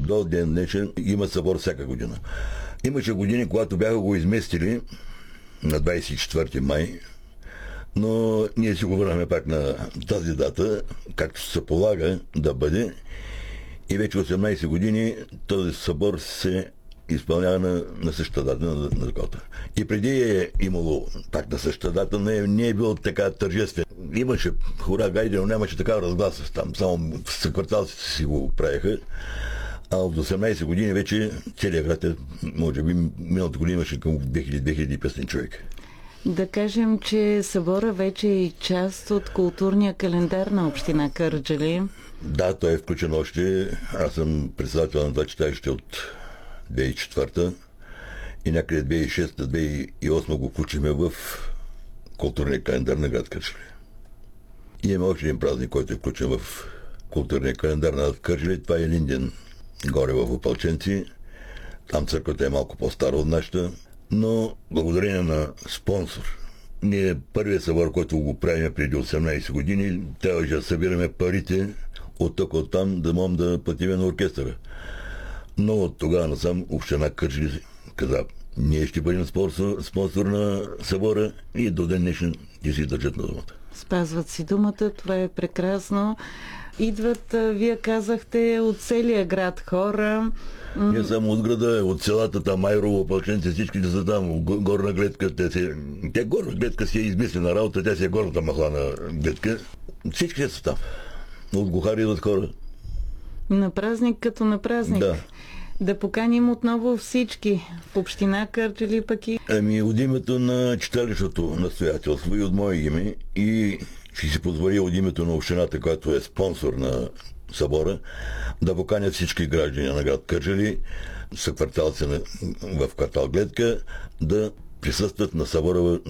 до ден днешен има събор всяка година. Имаше години, когато бяха го изместили на 24 май, но ние си го върнахме пак на тази дата, както се полага да бъде. И вече 18 години този събор се изпълнява на същата дата на закона. И преди е имало пак на същата дата, не е било така тържествен. Имаше хора гайде, но нямаше такава разгласа там. Само в съкварталците си го правеха. А от 18 години вече целият град е, може би, миналата година имаше към 2000-2500 човека. Да кажем, че събора вече е и част от културния календар на община Кърджали. Да, той е включен още. Аз съм председател на това читалище от 2004 и някъде 2006-2008 го включихме в културния календар на град Кърджали. И има още един празник, който е включен в културния календар на град Кърджали. Това е Линден, горе в Опалченци. Там църквата е малко по-стара от нашата, но благодарение на спонсор. Ние първият събор, който го правим преди 18 години, трябваше да събираме парите от тук, от там, да можем да платиме на оркестъра. Но от тогава насам община Кърджали каза, ние ще бъдем спонсор на събора и до ден днешен ти си държат на думата. Спазват си думата, това е прекрасно. Идват, вие казахте, от целия град хора. Не само от града, от селата там, Майрово, Пълченци, всичките са там, горна гледка. Те горна гледка си е измислена работа, тя си е горната махлана гледка. Всички са там. От Гохари идват хора. На празник като на празник. Да. Да поканим отново всички в община Кърджали пък и... От името на читалището настоятелство и от мое име и ще си позволя от името на общината, която е спонсор на събора, да поканят всички граждани на град Кърджали, съкварталци в квартал Гледка, да присъстват на събора